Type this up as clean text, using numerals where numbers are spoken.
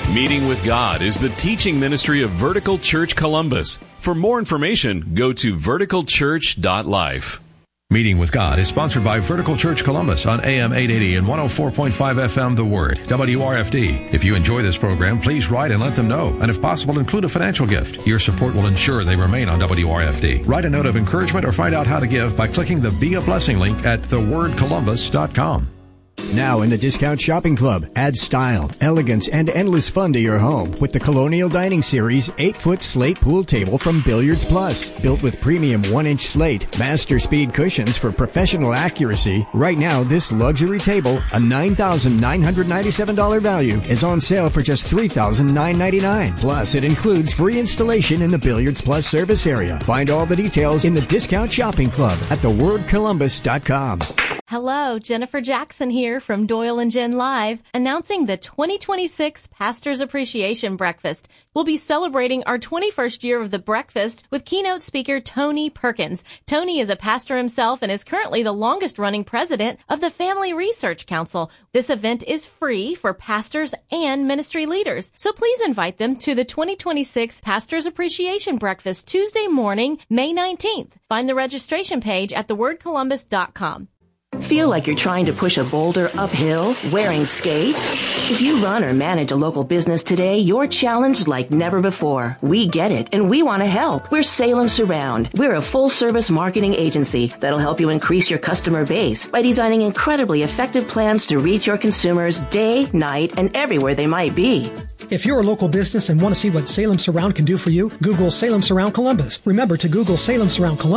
Meeting with God is the teaching ministry of Vertical Church Columbus. For more information, go to verticalchurch.life. Meeting with God is sponsored by Vertical Church Columbus on AM 880 and 104.5 FM The Word, WRFD. If you enjoy this program, please write and let them know. And if possible, include a financial gift. Your support will ensure they remain on WRFD. Write a note of encouragement or find out how to give by clicking the Be a Blessing link at thewordcolumbus.com. Now in the Discount Shopping Club, add style, elegance, and endless fun to your home with the Colonial Dining Series 8-foot slate pool table from Billiards Plus. Built with premium 1-inch slate, master speed cushions for professional accuracy. Right now, this luxury table, a $9,997 value, is on sale for just $3,999. Plus, it includes free installation in the Billiards Plus service area. Find all the details in the Discount Shopping Club at thewordcolumbus.com. Hello, Jennifer Jackson here from Doyle and Jen Live, announcing the 2026 Pastors Appreciation Breakfast. We'll be celebrating our 21st year of the breakfast with keynote speaker Tony Perkins. Tony is a pastor himself and is currently the longest-running president of the Family Research Council. This event is free for pastors and ministry leaders, so please invite them to the 2026 Pastors Appreciation Breakfast Tuesday morning, May 19th. Find the registration page at thewordcolumbus.com. Feel like you're trying to push a boulder uphill wearing skates? If you run or manage a local business today, you're challenged like never before. We get it, and we want to help. We're Salem Surround. We're a full-service marketing agency that'll help you increase your customer base by designing incredibly effective plans to reach your consumers day, night, and everywhere they might be. If you're a local business and want to see what Salem Surround can do for you, Google Salem Surround Columbus. Remember to Google Salem Surround Columbus